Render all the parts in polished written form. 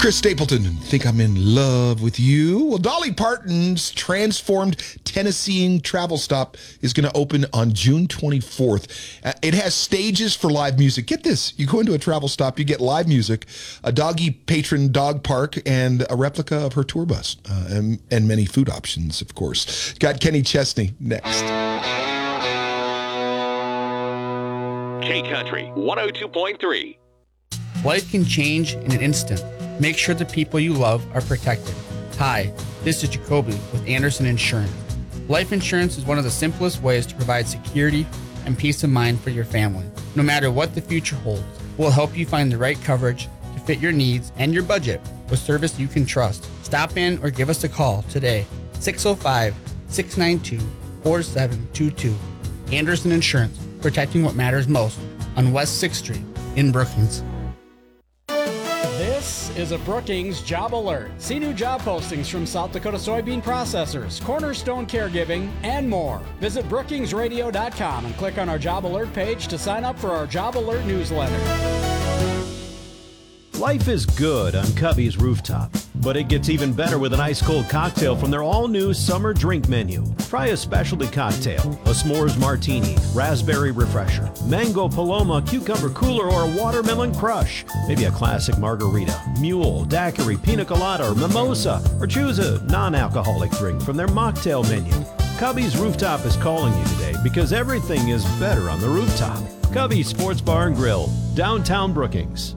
Chris Stapleton, think I'm in love with you? Well, Dolly Parton's transformed Tennessean travel stop is going to open on June 24th. It has stages for live music. Get this. You go into a travel stop, you get live music, a doggy patron dog park, and a replica of her tour bus, and many food options, of course. Got Kenny Chesney next. K-Country 102.3. Life can change in an instant. Make sure the people you love are protected. Hi, this is Jacoby with Anderson Insurance. Life insurance is one of the simplest ways to provide security and peace of mind for your family. No matter what the future holds, we'll help you find the right coverage to fit your needs and your budget with service you can trust. Stop in or give us a call today, 605-692-4722. Anderson Insurance, protecting what matters most on West 6th Street in Brookings. This is a Brookings Job Alert. See new job postings from South Dakota soybean processors, Cornerstone Caregiving, and more. Visit brookingsradio.com and click on our Job Alert page to sign up for our Job Alert newsletter. Life is good on Cubby's rooftop, but it gets even better with an ice-cold cocktail from their all-new summer drink menu. Try a specialty cocktail, a s'mores martini, raspberry refresher, mango paloma, cucumber cooler, or a watermelon crush. Maybe a classic margarita, mule, daiquiri, pina colada, or mimosa, or choose a non-alcoholic drink from their mocktail menu. Cubby's Rooftop is calling you today because everything is better on the rooftop. Cubby's Sports Bar and Grill, downtown Brookings.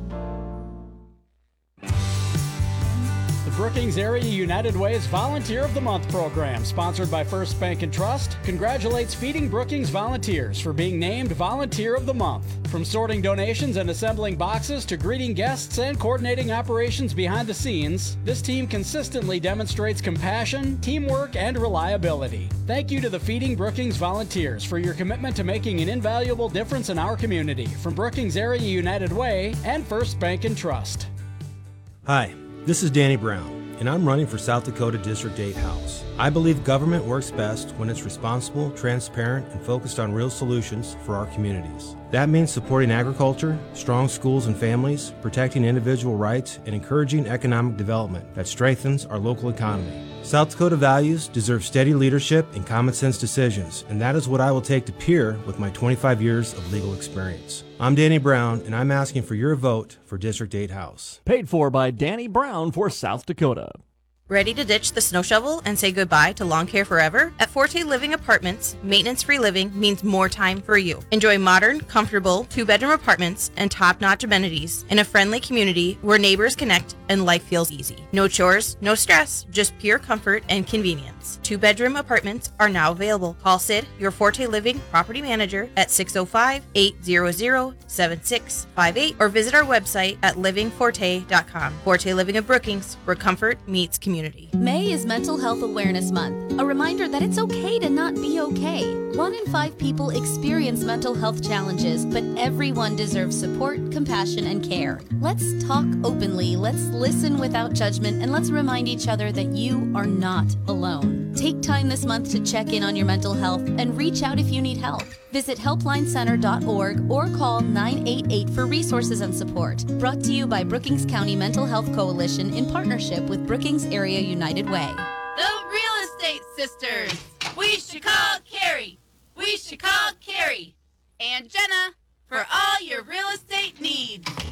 Brookings Area United Way's Volunteer of the Month program, sponsored by First Bank and Trust, congratulates Feeding Brookings volunteers for being named Volunteer of the Month. From sorting donations and assembling boxes to greeting guests and coordinating operations behind the scenes, this team consistently demonstrates compassion, teamwork, and reliability. Thank you to the Feeding Brookings volunteers for your commitment to making an invaluable difference in our community. From Brookings Area United Way and First Bank and Trust. Hi. This is Danny Brown, and I'm running for South Dakota District 8 House. I believe government works best when it's responsible, transparent, and focused on real solutions for our communities. That means supporting agriculture, strong schools and families, protecting individual rights, and encouraging economic development that strengthens our local economy. South Dakota values deserve steady leadership and common sense decisions, and that is what I will take to peer with my 25 years of legal experience. I'm Danny Brown, and I'm asking for your vote for District 8 House. Paid for by Danny Brown for South Dakota. Ready to ditch the snow shovel and say goodbye to lawn care forever? At Forte Living Apartments, maintenance-free living means more time for you. Enjoy modern, comfortable, two-bedroom apartments and top-notch amenities in a friendly community where neighbors connect and life feels easy. No chores, no stress, just pure comfort and convenience. Two-bedroom apartments are now available. Call Sid, your Forte Living property manager, at 605-800-7658 or visit our website at livingforte.com. Forte Living of Brookings, where comfort meets community. May is Mental Health Awareness Month, a reminder that it's okay to not be okay. 1 in 5 people experience mental health challenges, but everyone deserves support, compassion, and care. Let's talk openly, let's listen without judgment, and let's remind each other that you are not alone. Take time this month to check in on your mental health and reach out if you need help. Visit helplinecenter.org or call 988 for resources and support. Brought to you by Brookings County Mental Health Coalition in partnership with Brookings Area United Way. The Real Estate Sisters. We should call Carrie. We should call Carrie and Jenna for all your real estate needs.